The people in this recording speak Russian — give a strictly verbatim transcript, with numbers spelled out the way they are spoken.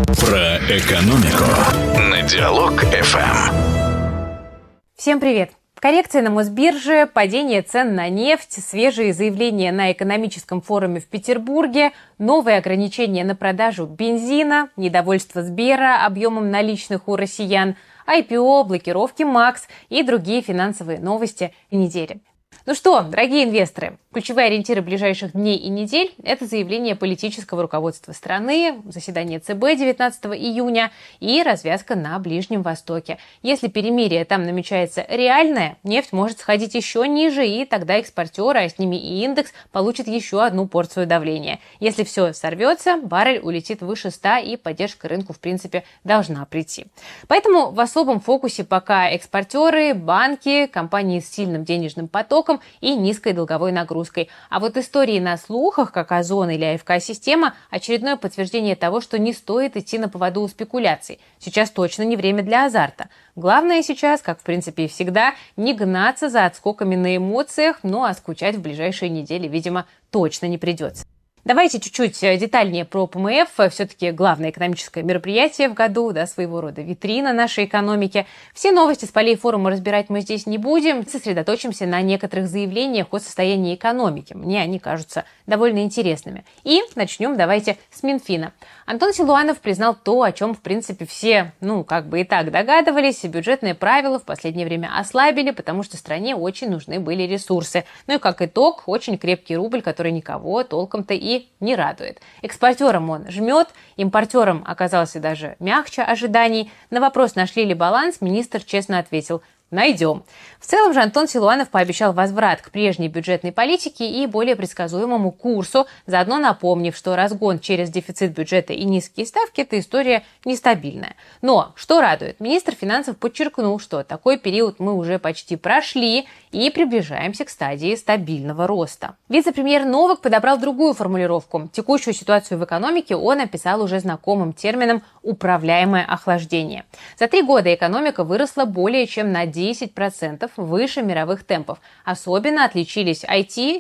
Про экономику на Диалог эф эм. Всем привет! Коррекция на Мосбирже, падение цен на нефть, свежие заявления на экономическом форуме в Петербурге, новые ограничения на продажу бензина, недовольство Сбера объемом наличных у россиян, ай пи о, блокировки МАКС и другие финансовые новости недели. Ну что, дорогие инвесторы, ключевые ориентиры ближайших дней и недель – это заявление политического руководства страны, заседание цэ бэ девятнадцатого июня и развязка на Ближнем Востоке. Если перемирие там намечается реальное, нефть может сходить еще ниже, и тогда экспортеры, а с ними и индекс, получат еще одну порцию давления. Если все сорвется, баррель улетит выше ста, и поддержка рынку, в принципе, должна прийти. Поэтому в особом фокусе пока экспортеры, банки, компании с сильным денежным потоком и низкой долговой нагрузкой. А вот истории на слухах, как Озон или а эф ка-система, очередное подтверждение того, что не стоит идти на поводу у спекуляций. Сейчас точно не время для азарта. Главное сейчас, как в принципе и всегда, не гнаться за отскоками на эмоциях, ну а скучать в ближайшие недели, видимо, точно не придется. Давайте чуть-чуть детальнее про пэ эм эф. Все-таки главное экономическое мероприятие в году, да, своего рода витрина нашей экономики. Все новости с полей форума разбирать мы здесь не будем. Сосредоточимся на некоторых заявлениях о состоянии экономики. Мне они кажутся довольно интересными. И начнем давайте с Минфина. Антон Силуанов признал то, о чем, в принципе, все, ну, как бы и так догадывались. Бюджетные правила в последнее время ослабили, потому что стране очень нужны были ресурсы. Ну и как итог, очень крепкий рубль, который никого толком-то и не радует. Экспортерам он жмет, импортерам оказался даже мягче ожиданий. На вопрос, нашли ли баланс, министр честно ответил: найдем. В целом же Антон Силуанов пообещал возврат к прежней бюджетной политике и более предсказуемому курсу, заодно напомнив, что разгон через дефицит бюджета и низкие ставки – это история нестабильная. Но, что радует, министр финансов подчеркнул, что такой период мы уже почти прошли и приближаемся к стадии стабильного роста. Вице-премьер Новак подобрал другую формулировку. Текущую ситуацию в экономике он описал уже знакомым термином «управляемое охлаждение». За три года экономика выросла более чем на десять процентов выше мировых темпов. Особенно отличились ай ти,